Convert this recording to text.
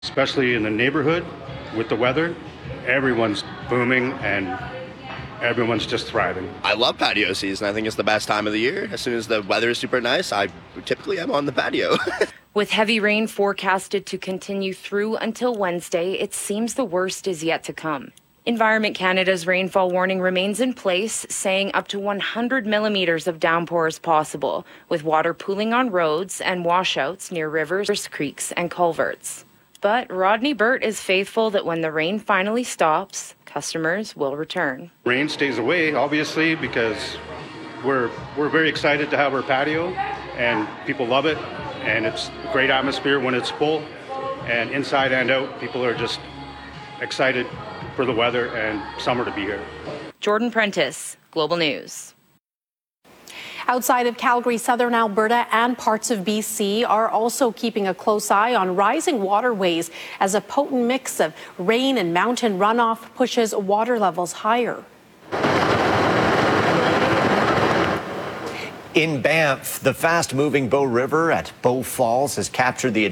Especially in the neighborhood with the weather, everyone's booming and everyone's just thriving. I love patio season. I think it's the best time of the year. As soon as the weather is super nice, I typically am on the patio. With heavy rain forecasted to continue through until Wednesday, it seems the worst is yet to come. Environment Canada's rainfall warning remains in place, saying up to 100 millimeters of downpour is possible, with water pooling on roads and washouts near rivers, creeks, and culverts. But Rodney Burt is faithful that when the rain finally stops, customers will return. Rain stays away, obviously, because we're very excited to have our patio, and people love it, and it's a great atmosphere when it's full, and inside and out, people are just excited for the weather and summer to be here. Jordan Prentice, Global News. Outside of Calgary, southern Alberta and parts of BC are also keeping a close eye on rising waterways as a potent mix of rain and mountain runoff pushes water levels higher. In Banff, the fast-moving Bow River at Bow Falls has captured the